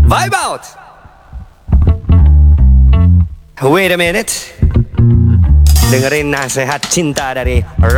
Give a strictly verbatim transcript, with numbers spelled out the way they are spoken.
Vibe out! Wait a minute. Dengerin nasihat cinta dari